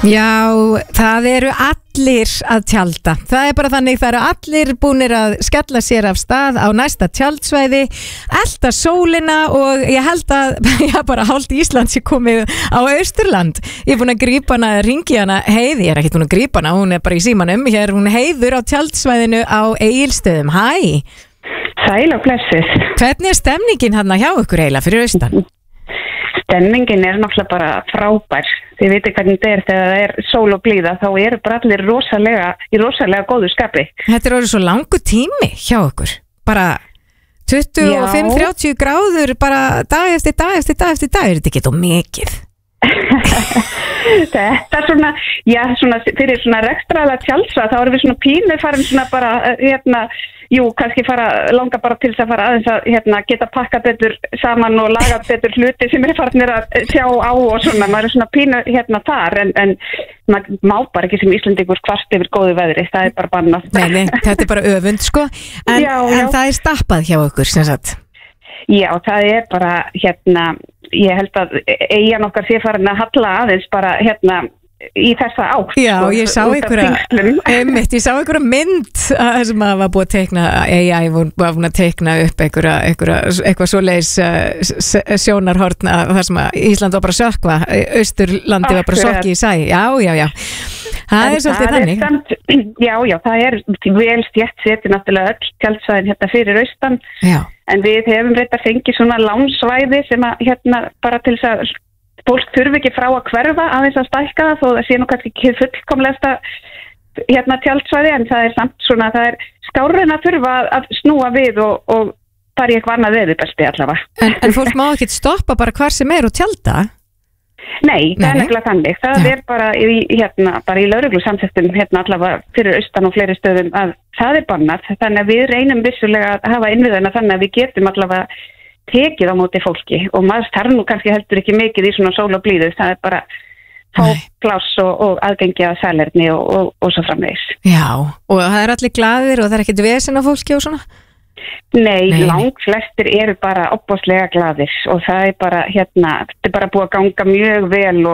Já, það eru allir að tjalda. Það bara þannig, það eru allir búnir að skella sér af stað á næsta tjaldsvæði, elta sólina og ég held að bara hálft Íslands er komið á Austurland. Ég er búin að grípa hana, ringi hana Heiði, ég er ekkert búin að grípa hana, hún er bara í símanum. Hér hún Heiður á tjaldsvæðinu á Egilsstöðum. Hæ! Sæl og blessuð. Hvernig er stemningin hérna hjá ykkur eiginlega fyrir austan? Stemmingin er náttúrulega bara frábær. Þið veitir hvernig þetta er þegar það er sól og blíða, þá eru bara allir rosalega góðu skapi. Þetta er orðið svo langu tími hjá ykkur. Bara 25-30 gráður bara dag eftir dag. Er þetta ekki þá mikið? Þetta er svona, fyrir svona rekstralega tjálsa, þá erum við svona pínu farin svona bara, kannski langa bara til þess að fara aðeins að geta pakka betur saman og laga betur hluti sem er farinir að sjá á og svona, maður er svona pínu þar, en maður má bara ekki sem Íslendingur hvart yfir góðu veðri, það er bara bannað. Nei, þetta er bara öfund, sko, en það er stappað hjá okkur, sem sagt. Já, það er bara, ég held að eigin okkar sé farin að halla aðeins bara, í þessa átt. Já, ég sá einhverja mynd sem að var búið að teikna, AI var búin að teikna upp eitthvað svoleiðis sjónarhorn að það sem að Ísland var bara sökkva, Austurlandi var bara sokki í sæ. Já. Það er svolítið þannig. Já, það er vel stjætt seti náttúrulega öll tjaldsvæðin fyrir austan. Já. En við hefum reynt að fengi svona lánsvæði sem að bara til þess að fólk þurfi ekki frá að hverfa aðeins að stækka það, þó það sé nú kannski ekki fullkomlegasta tjaldsvæði, en það er samt svona, það er skárra en að þurfa að snúa við og bara í eitthvað annað veðurbelti allavega. En fólk má ekki stoppa bara hvar sem er og tjalda? Nei, það er nefnilega þannig. Það er bara í lögreglusamþykktum allavega fyrir austan og fleiri stöðum að það er bannað, þannig að við reynum vissulega að hafa innviðina þannig að við getum allavega tekið á móti fólki og maður þarf nú kannski heldur ekki mikið í svona sól og blíðu, það er bara fá pláss og aðgengi að salerni og svo framvegis. Já, og það er allir glaðir og það er ekkert vesen á fólki og svona? Nei, langt flestir eru bara opbáslega glaðir og það er bara, þetta er bara búið að ganga mjög vel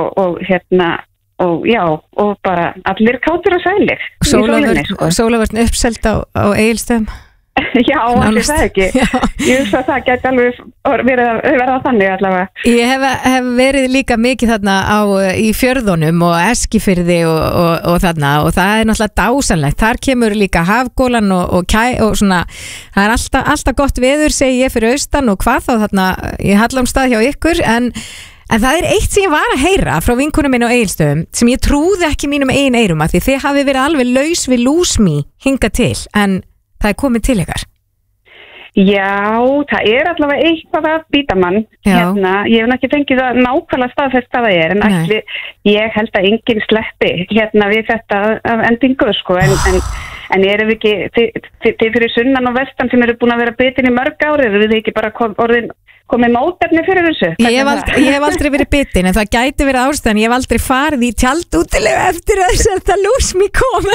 og bara allir kátur og sælir. Sólavörn uppselt á Egilsstöðum? Já, allir það ekki. Ég hugsa að það gæti alveg verið þannig allavega. Ég hef verið líka mikið þarna í Fjörðunum og Eskifirði og þarna og það er náttúrulega dásanlegt. Þar kemur líka hafgólan og svona, það er alltaf gott veður, segi ég, fyrir austan og hvað þá þarna í Hallamstað hjá ykkur, en það er eitt sem ég var að heyra frá vinkunum minn á Egilsstöðum sem ég trúði ekki mínum eigin eyrum að því þið hafi verið alveg laus við lúsmý hingað til, en það er komið til ykkar. Já, það er allavega eitthvað að býta mann. Ég hef ekki fengið það nákvæmlega staðfest hvað það er, en ég held að enginn sleppi við þetta af endingu, sko, en erum við ekki, þið fyrir sunnan og vestan sem eru búin að vera bitin í mörg ári, eru við ekki bara komið mótefni fyrir þessu? Ég hef aldrei verið bitin, en það gæti verið ástæðan. Ég hef aldrei farið í tjaldútilegu eftir þess að það lúsmý kom.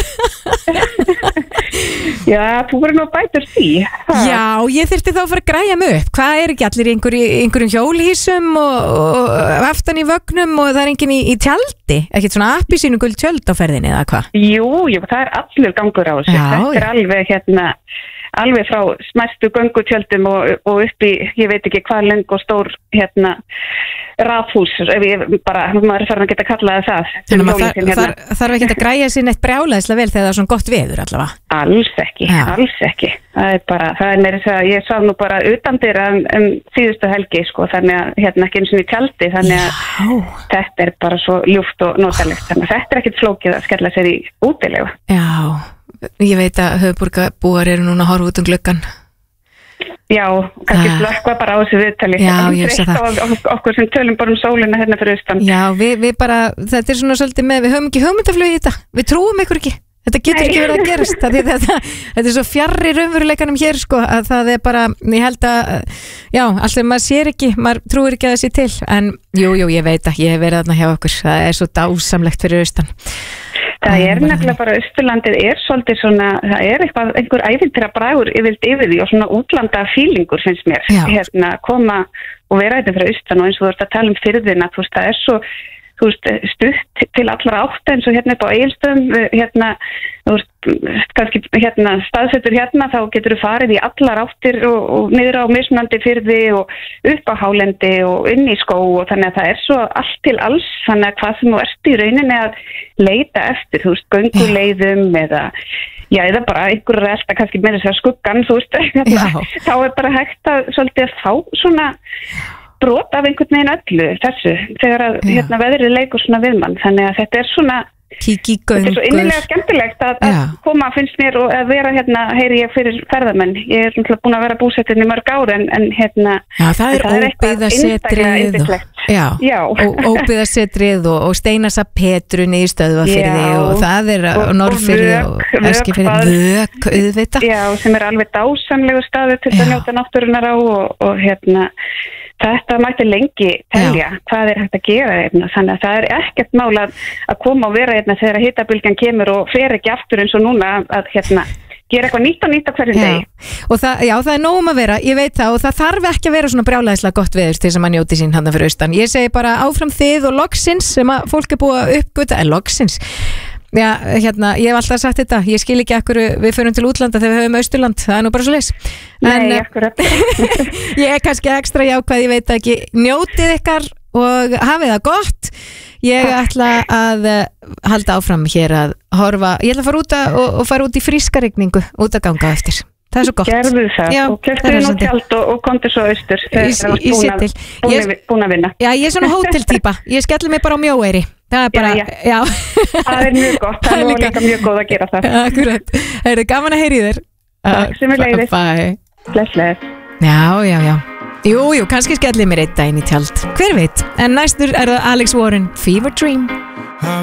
Já, þú verður nú bætur því. Já, ég þyrfti þá að fara að græja mig upp. Hvað er ekki allir í einhverjum hjólhísum og aftan í vögnum og það er enginn í tjaldi? Ekkert svona appelsínugul tjöld á ferðinni eða hvað? Jú, það er allur gangur á þessu. Þetta er alveg frá smæstu göngutjöldum og upp í, ég veit ekki hvað löng og stór rafhús, maður er farin að geta kallað það. Þannig að maður þarf ekki að græja sér neitt brjálæðislega vel þegar það er svona gott veður allavega? Alls ekki. Það er meira þess að ég sá nú bara utandyr síðustu helgi, sko, þannig að ekki eins og í tjaldi, þannig að þetta er bara svo ljúft og notalegt, þannig að þetta er ekkert flókið að skella sér í útilegu. Já. Ég veit að höfuðborgarbúar eru núna að horfa út gluggann. Já, kannski slökkva bara á þessu viðtali. Já, ég sé það. Okkur sem tölum bara sólina hérna fyrir austan. Já, við bara, þetta er svona svolítið með, við höfum ekki hugmyndaflug í þetta. Við trúum ykkur ekki. Þetta getur ekki verið að gerast. Þetta er svo fjarri raunveruleikanum hér, sko, að það er bara, ég held að, alltaf maður sér ekki, maður trúir ekki að það sé til. En jú, ég veit að ég hef verið þarna hjá okkur. Það er svo dásamlegt fyrir austan. Það er nefnilega bara, Austurlandið er svolítið svona, það er einhver ævintýra bragur yfir því og svona útlanda fílingur finnst mér, koma og vera þetta fyrir austan og eins og þú ert að tala firðina, þú veist, það er svo þú veist, stutt til allra átta eins og hérna upp á Egilsstöðum, þú veist, kannski staðsettur þá getur þú farið í allar áttir og niður á mismunandi firði og upp á hálendi og inn í skó og þannig að það er svo allt til alls, þannig að hvað sem þú ert í rauninni að leita eftir, þú veist, gönguleiðum eða bara einhverju elta kannski með þess að skuggan, þú veist, þá er bara hægt að svolítið að fá svona brot af einhvern veginn öllu þessu, þegar að veðrið leikur svona við mann, þannig að þetta er svona kíki göngur. Þetta er svo innilega skemmtilegt að koma, finnst mér, og að vera heyri ég fyrir ferðamenn. Ég er náttúrulega búin að vera búsettin í mörg ár en Já, það er óbyggðasetrið og óbyggðasetrið og Steinasa Petrun í Stöðvafirði og það er Norðfirði og Eskifirði Vök, auðvitað. Já, sem er alveg dásamlegu staður til að njóta náttúrunar á og þetta mætti lengi telja hvað er hægt að gera hérna, þannig að það er ekkert mál að koma og vera hérna þegar hitabylgjan kemur og fer ekki aftur eins og núna að gera eitthvað nýtt á hverjum degi. Og það er nóg að vera, ég veit það, og það þarf ekki að vera svona brjálæðislega gott veður til þess að maður njóti sín handa fyrir austan. Ég segi bara áfram þið og loksins sem að fólk er búið að uppgöta, loksins. Já, ég hef alltaf sagt þetta, ég skil ekki akkur við förum til útlanda þegar við höfum Austurland, það er nú bara svo leys. Nei, akkurat. Ég er kannski ekstra jákvæð, ég veit ekki, njótið ykkar og hafið það gott. Ég ætla að halda áfram hér að horfa, ég ætla að fara út og fara út í frískarigningu, út að ganga eftir. Það er svo gott. Gerðu það og keftu nú tjald og komdu svo austur þegar þú ert búin að vinna. Já, ég er svona hóteltýpa, ég skelli mig bara á Mjóeyri. Það er bara, já. Það er mjög gott, það er líka mjög góð að gera það. Akkurat, það er gaman að heyri þér. Takk sem við leiðist. Bye. Bless. Já. Jú, kannski skelli mér einn daginn í tjald. Hver veit, en næstur er það Alex Warren, Fever Dream.